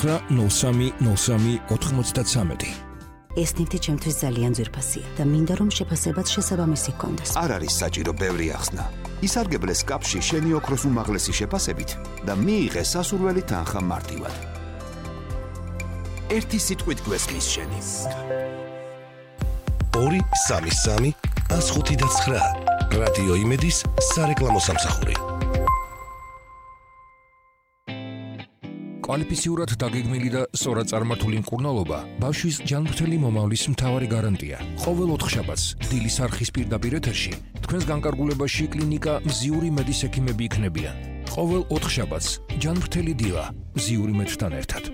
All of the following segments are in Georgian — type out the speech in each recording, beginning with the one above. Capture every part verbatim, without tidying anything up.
ოცდათხრა ნულ სამი ნულ სამი ოთხმოცდათსამეტი. ეს ნივთი ჩემთვის ძალიან ძვირფასია და მინდა რომ შეფასებაც შესაბამისი ჰქონდეს. არ არის საჭირო ბევრი ახსნა. ისარგებლე სკაფში შენი ოქროს უმაღლესი შეფასებით და მიიღე სასურველი თანხა მარტივად. ერთი სიტყვით გვესმის შენი. ორი სამი სამი ას ხუთი და ცხრა. რადიო იმედის სარეკლამო სამსახური. კვალიფიციურად დაგეგმილი და სწორად წარმართული მკურნალობა ბავშვის ჯანმრთელი მომავლის მთავარი გარანტია. ყოველ ოთხშაბათს დილის არხის პირდაპირ ეთერში თქვენს განკარგულებაში კლინიკა მზიური მედის ექიმები იქნებიან. ყოველ ოთხშაბათს ჯანმრთელი დილა მზიური მედთან ერთად.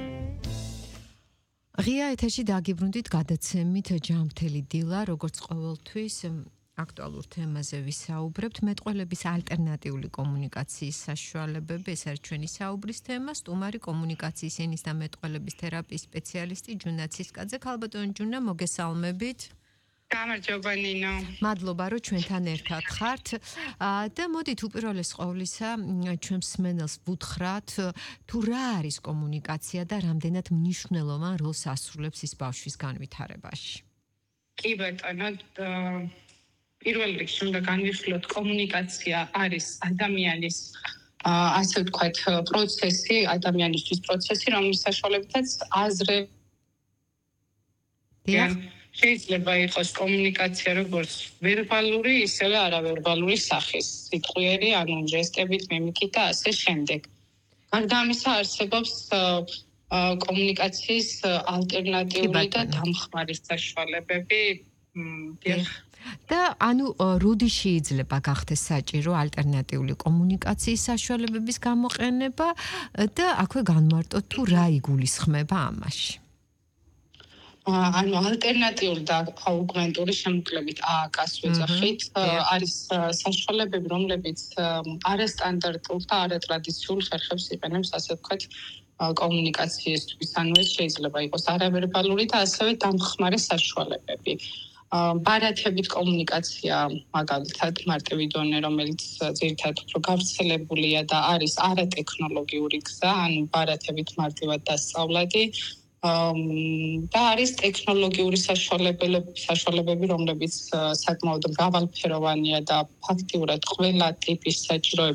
ღია ეთერში დაგიბრუნდით გადაცემით ჯანმრთელი დილა, როგორც ყოველთვის აქტუალურ თემაზე ვისაუბრებთ. მეტყველების ალტერნატიული კომუნიკაციის საშუალებები, ეს არის ჩვენი საუბრის თემა. სტუმარი კომუნიკაციის ენის და მეტყველების თერაპიის სპეციალისტი ჯუნა ცისკაძე. ქალბატონი ჯუნა, მოგესალმებით. გამარჯობა ნინო. მადლობა რომ ჩვენთან ერთად ხართ და მოდით უპირველეს ყოვლისა ჩვენ მსმენელს ვუთხრათ თუ რა არის კომუნიკაცია და რამდენად მნიშვნელოვან როლს ასრულებს ის ბავშვის განვითარებაში. კი ბატონო, პირველ რიგში უნდა განვიხილოთ, კომუნიკაცია არის ადამიანის ასე ვთქვათ პროცესი, ადამიანისთვის პროცესი, რომლის საშუალებითაც აზრები შეიძლება იყოს კომუნიკაცია როგორც ვერბალური, ისევე არავერბალური სახის, სიტყვიერი, ანუ ჟესტებით, მიმიკით და ასე შემდეგ. გარდა ამისა არსებობს კომუნიკაციის ალტერნატიული და დამხმარე საშუალებები. და ანუ როდი შეიძლება გახდეს საჭირო ალტერნატიული კომუნიკაციის საშუალებების გამოყენება და აქვე განმარტოთ თუ რა იგულისხმება ამაში. ანუ ალტერნატიული და აუგმენტური შემოკლებით აკას ვეძახით, არის საშუალებები, რომლებიც არასტანდარტულ და არატრადიციულ ხერხებს იყენებს, ასე ვთქვათ, კომუნიკაციისთვის. ანუ ეს შეიძლება იყოს არავერბალური და ასევე დამხმარე საშუალებები. ბარათებით კომუნიკაცია, მაგალითად, მარტივი დონე, რომელიც ძირითადად უფრო გავრცელებულია და არის არატექნოლოგიური გზა, ანუ ბარათებით მარტივად დასწავლადი. და არის ტექნოლოგიური საშუალებები, რომლებიც საკმაოდ მრავალფეროვანია და ფაქტიურად ყველა ტიპის საჭიროების